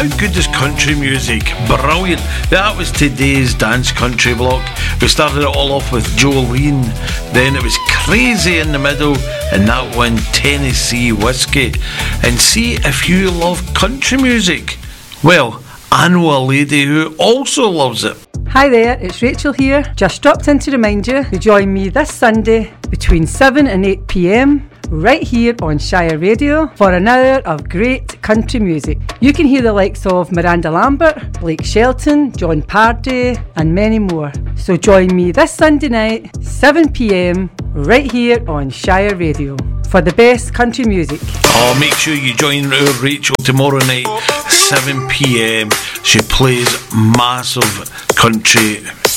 How good is country music? Brilliant. That was today's Dance Country block. We started it all off with Jolene, then it was Crazy in the middle, and that one Tennessee Whiskey. And see if you love country music. Well, I know a lady who also loves it. Hi there, it's Rachel here. Just dropped in to remind you to join me this Sunday between 7 and 8 p.m. right here on Shire Radio for an hour of great country music. You can hear the likes of Miranda Lambert, Blake Shelton, John Pardy and many more. So join me this Sunday night, 7 p.m. right here on Shire Radio for the best country music. Oh, make sure you join our Rachel tomorrow night, 7 p.m. She plays massive country